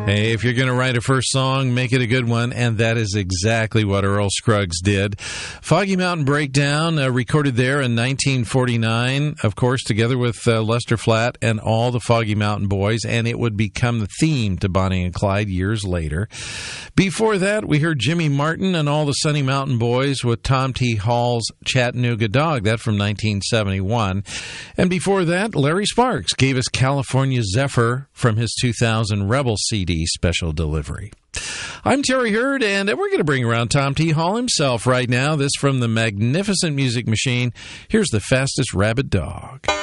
Hey, if you're going to write a first song, make it a good one, and that is exactly what Earl Scruggs did. Foggy Mountain Breakdown, recorded there in 1949, of course, together with Lester Flatt and all the Foggy Mountain Boys, and it would become the theme to Bonnie and Clyde years later. Before that, we heard Jimmy Martin and all the Sunny Mountain Boys with Tom T. Hall's Chattanooga Dog, that from 1971. And before that, Larry Sparks gave us California Zephyr from his 2000 Rebel CD special delivery. I'm Terry Hurd, and we're going to bring around Tom T. Hall himself right now. This from the Magnificent Music Machine. Here's The Fastest Rabid Dog.